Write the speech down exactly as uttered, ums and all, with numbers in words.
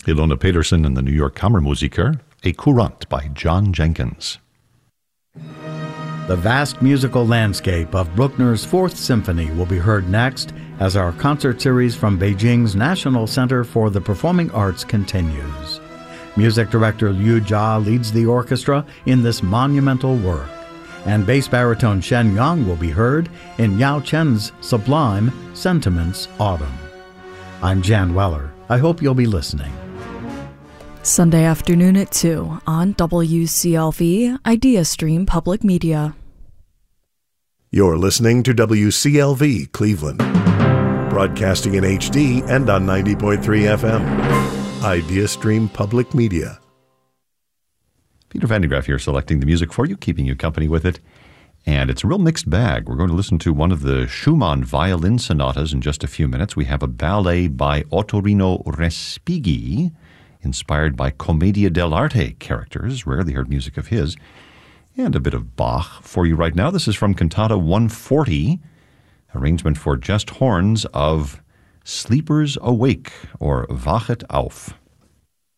Ilona Pedersen and the New York Kammermusiker, A Courant by John Jenkins. The vast musical landscape of Bruckner's Fourth Symphony will be heard next as our concert series from Beijing's National Center for the Performing Arts continues. Music director Liu Jia leads the orchestra in this monumental work, and bass baritone Shen Yang will be heard in Yao Chen's sublime Sentiments Autumn. I'm Jan Weller. I hope you'll be listening. Sunday afternoon at two on W C L V IdeaStream Public Media. You're listening to W C L V Cleveland, broadcasting in H D and on ninety point three F M. IdeaStream Public Media. Peter Van de Graaff here selecting the music for you, keeping you company with it. And it's a real mixed bag. We're going to listen to one of the Schumann violin sonatas in just a few minutes. We have a ballet by Ottorino Respighi, inspired by Commedia dell'arte characters, rarely heard music of his, and a bit of Bach for you right now. This is from Cantata one forty, arrangement for just horns of Sleepers Awake, or Wachet auf.